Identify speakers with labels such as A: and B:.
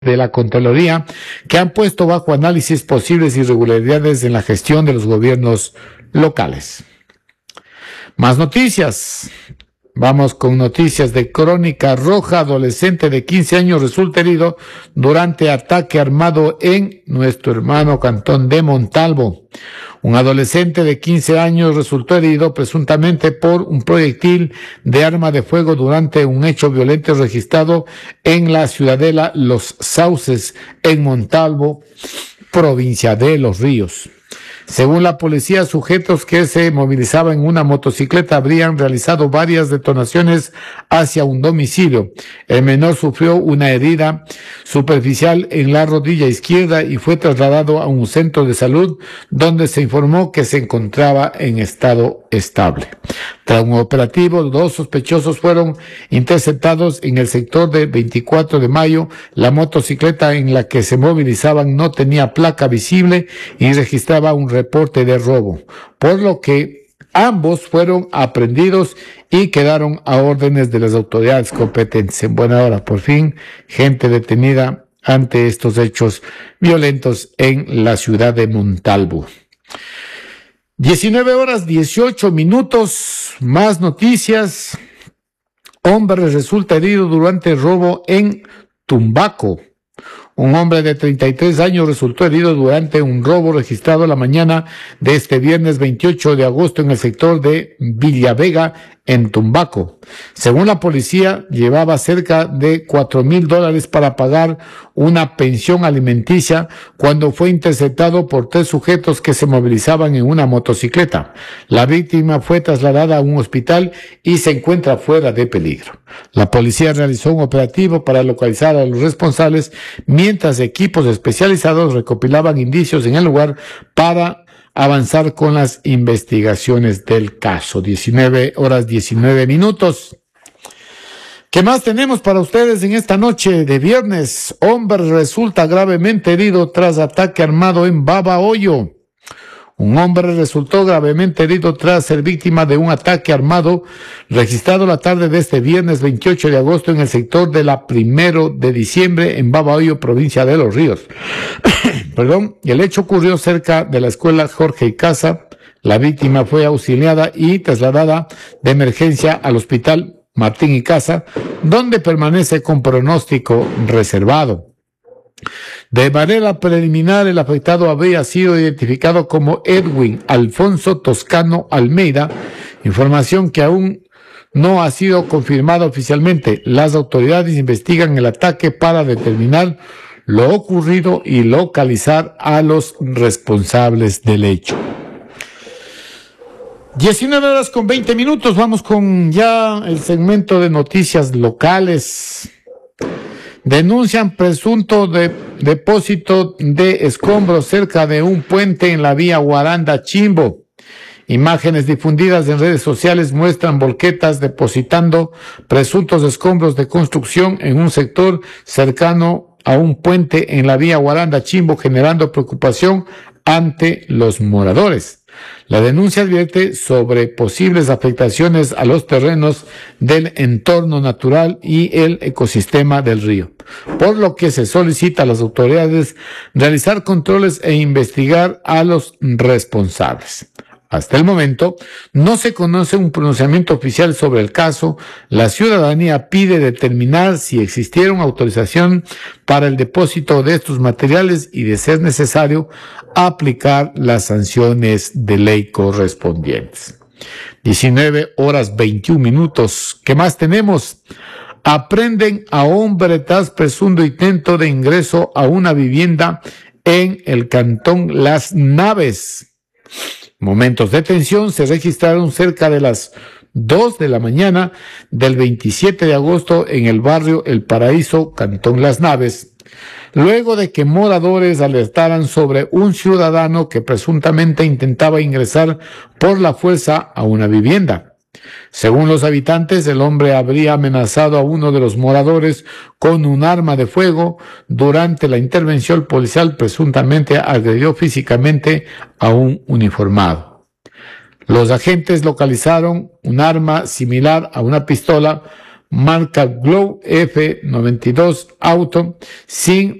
A: de la Contraloría, que han puesto bajo análisis posibles irregularidades en la gestión de los gobiernos locales. Más noticias. Vamos con noticias de Crónica Roja. Adolescente de 15 años resulta herido durante ataque armado en nuestro hermano cantón de Montalvo. Un adolescente de 15 años resultó herido presuntamente por un proyectil de arma de fuego durante un hecho violento registrado en la ciudadela Los Sauces, en Montalvo, provincia de Los Ríos. Según la policía, sujetos que se movilizaban en una motocicleta habrían realizado varias detonaciones hacia un domicilio. El menor sufrió una herida superficial en la rodilla izquierda y fue trasladado a un centro de salud donde se informó que se encontraba en estado estable. Tras un operativo, 2 sospechosos fueron interceptados en el sector de 24 de mayo. La motocicleta en la que se movilizaban no tenía placa visible y registraba un reporte de robo, por lo que ambos fueron aprehendidos y quedaron a órdenes de las autoridades competentes. En buena hora, por fin, gente detenida ante estos hechos violentos en la ciudad de Montalvo. 19:18. Más noticias. Hombre resulta herido durante robo en Tumbaco. Un hombre de 33 años resultó herido durante un robo registrado la mañana de este viernes 28 de agosto en el sector de Villavega, en Tumbaco. Según la policía, llevaba cerca de $4,000 para pagar una pensión alimenticia cuando fue interceptado por 3 sujetos que se movilizaban en una motocicleta. La víctima fue trasladada a un hospital y se encuentra fuera de peligro. La policía realizó un operativo para localizar a los responsables, mientras equipos especializados recopilaban indicios en el lugar para avanzar con las investigaciones del caso. 19:19. ¿Qué más tenemos para ustedes en esta noche de viernes? Hombre resulta gravemente herido tras ataque armado en Babahoyo. Un hombre resultó gravemente herido tras ser víctima de un ataque armado registrado la tarde de este viernes 28 de agosto en el sector de la 1 de diciembre en Babahoyo, provincia de Los Ríos. El hecho ocurrió cerca de la escuela Jorge y Casa. La víctima fue auxiliada y trasladada de emergencia al hospital Martín y Casa, donde permanece con pronóstico reservado. De manera preliminar, el afectado había sido identificado como Edwin Alfonso Toscano Almeida, información que aún no ha sido confirmada oficialmente. Las autoridades investigan el ataque para determinar lo ocurrido y localizar a los responsables del hecho. 19:20. Vamos con ya el segmento de noticias locales. Denuncian presunto depósito de escombros cerca de un puente en la vía Guaranda-Chimbo. Imágenes difundidas en redes sociales muestran volquetas depositando presuntos escombros de construcción en un sector cercano a un puente en la vía Guaranda-Chimbo, generando preocupación ante los moradores. La denuncia advierte sobre posibles afectaciones a los terrenos del entorno natural y el ecosistema del río, por lo que se solicita a las autoridades realizar controles e investigar a los responsables. Hasta el momento, no se conoce un pronunciamiento oficial sobre el caso. La ciudadanía pide determinar si existieron autorización para el depósito de estos materiales y, de ser necesario, aplicar las sanciones de ley correspondientes. 19:21. ¿Qué más tenemos? Aprenden a hombre tras presunto intento de ingreso a una vivienda en el cantón Las Naves. Momentos de tensión se registraron cerca de las 2 de la mañana del 27 de agosto en el barrio El Paraíso, cantón Las Naves, luego de que moradores alertaran sobre un ciudadano que presuntamente intentaba ingresar por la fuerza a una vivienda. Según los habitantes, el hombre habría amenazado a uno de los moradores con un arma de fuego. Durante la intervención policial, presuntamente agredió físicamente a un uniformado. Los agentes localizaron un arma similar a una pistola marca Glow F92 Auto, sin